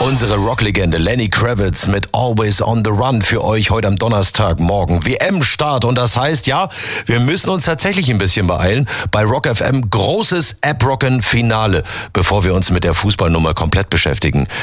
Unsere Rocklegende Lenny Kravitz mit Always on the Run für euch heute am Donnerstagmorgen. WM-Start und das heißt, ja, wir müssen uns tatsächlich ein bisschen beeilen. Bei Rock FM großes App-Rocken-Finale, bevor wir uns mit der Fußballnummer komplett beschäftigen.